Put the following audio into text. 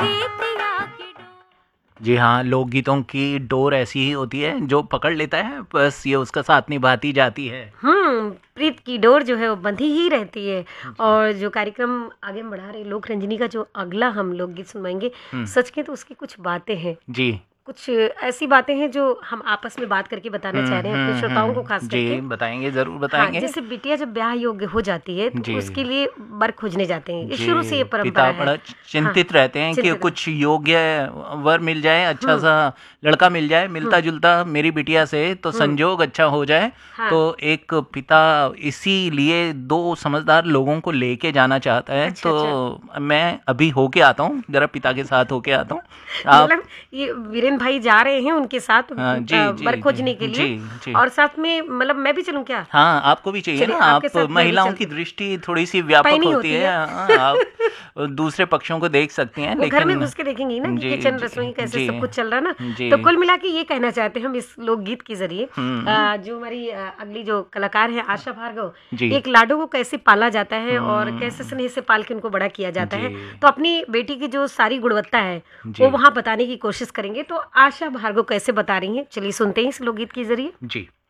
जी हाँ, लोकगीतों की डोर ऐसी ही होती है, जो पकड़ लेता है बस ये उसका साथ निभाती जाती है। प्रीत की डोर जो है वो बंधी ही रहती है। और जो कार्यक्रम आगे हम बढ़ा रहे लोक रंजनी का जो अगला हम लोकगीत सुनवाएंगे, सच के तो उसकी कुछ बातें हैं, जी, कुछ ऐसी बातें हैं जो हम आपस में बात करके बताना चाह रहे हैं अपने श्रोताओं को, खास करके। जी बताएंगे, जरूर हाँ, बताएंगे। जैसे बिटिया जब ब्याह योग्य हो जाती है तो जी, उसके लिए वर खोजने जाते हैं, ये शुरू से ये पिता परंपरा है। बड़ा चिंतित रहते हैं कि चिंतित कुछ योग्य वर मिल जाए, अच्छा सा लड़का मिल जाए, मिलता जुलता मेरी बिटिया से, तो संजोग अच्छा हो जाए। हाँ। तो एक पिता इसीलिए दो समझदार लोगों को लेके जाना चाहता है। अच्छा, तो मैं अभी होके आता हूँ, जरा पिता के साथ होके आता हूँ। आप मतलब ये वीरेन भाई जा रहे हैं उनके साथ हाँ, जी वर जी खोजने जी के लिए। जी जी। और साथ में मतलब मैं भी चलूं क्या? हाँ, आपको भी चाहिए चलिए, ना, आपके आप साथ मैं भी महिलाओं चलती की हूँ। दृष्टि थोड़ी सी व्यापक पैनी होती होती है। है। हाँ, आप दूसरे पक्षों को देख सकती हैं, वो घर में लेकिन घुस के देखेंगी ना कि जी किचन जी रसोई कैसे जी सब कुछ चल रहा है ना। जी। तो कुल मिला के ये कहना चाहते हैं हम इस लोकगीत के जरिए, जो हमारी अगली जो कलाकार है आशा भार्गव, जी एक लाडो को कैसे पाला जाता है और कैसे स्नेह से पाल के उनको बड़ा किया जाता है। जी तो अपनी बेटी की जो सारी गुणवत्ता है जी वो वहाँ बताने की कोशिश करेंगे। तो आशा भार्गव कैसे बता रही हैं, चलिए सुनते हैं इस लोकगीत के जरिए। जी।